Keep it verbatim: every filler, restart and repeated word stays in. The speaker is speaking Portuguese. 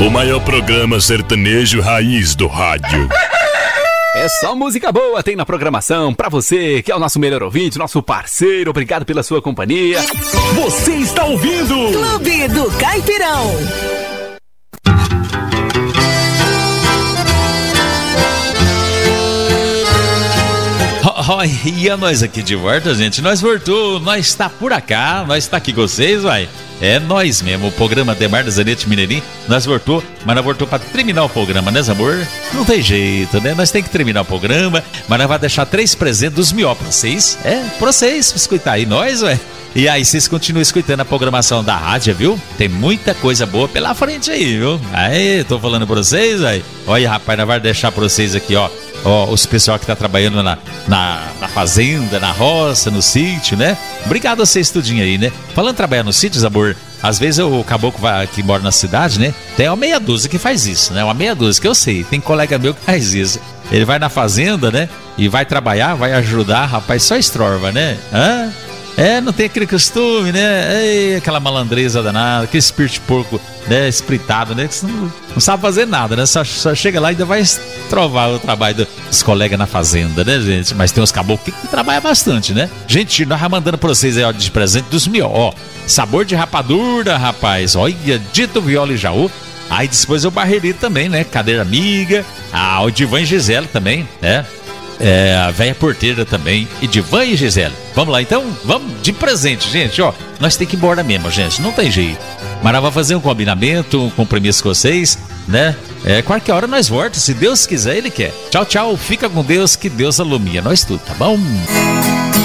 O maior programa sertanejo raiz do rádio. É só música boa tem na programação pra você, que é o nosso melhor ouvinte, nosso parceiro. Obrigado pela sua companhia. Você está ouvindo Clube do Caipirão. Oh, e a nós aqui de volta, gente. Nós voltou, nós está por acá, nós está aqui com vocês, vai. É nós mesmo, o programa Demar da Zanete Mineirinho. Nós voltou, mas nós voltou para terminar o programa, né, amor? Não tem jeito, né? Nós tem que terminar o programa, mas nós vamos deixar três presentes dos mió pra vocês. É, pra vocês, escutar aí nós, ué. E aí, vocês continuam escutando a programação da rádio, viu? Tem muita coisa boa pela frente aí, viu? Aí, tô falando pra vocês, aí. Olha, rapaz, nós vamos deixar pra vocês aqui, ó. Ó, os pessoal que tá trabalhando na, na, na fazenda, na roça, no sítio, né? Obrigado a vocês tudinho aí, né? Falando em trabalhar no sítio, amor, às vezes o caboclo vai, que mora na cidade, né? Tem uma meia dúzia que faz isso, né? Uma meia dúzia que eu sei, tem colega meu que faz isso. Ele vai na fazenda, né? E vai trabalhar, vai ajudar, rapaz, só estrova, né? Hã? É, não tem aquele costume, né? Ei, aquela malandreza danada, aquele espírito de porco, né? Espritado, né? Que você não, não sabe fazer nada, né? Só, só chega lá e ainda vai estrovar o trabalho dos colegas na fazenda, né, gente? Mas tem uns caboclos que trabalham bastante, né? Gente, nós vamos mandando pra vocês aí, ó, de presente dos mió, ó. Sabor de rapadura, rapaz. Olha, Dito Viola e Jaú. Aí depois o Barreirito também, né? Cadeira amiga. Ah, o Divan e Gisele também, né? É, a velha porteira também. E Divan e Gisele. Vamos lá então? Vamos de presente, gente, ó. Nós tem que ir embora mesmo, gente. Não tem jeito. Mas nós vamos fazer um combinamento, um compromisso com vocês, né? É, qualquer hora nós voltamos. Se Deus quiser, Ele quer. Tchau, tchau. Fica com Deus, que Deus alumia nós tudo, tá bom?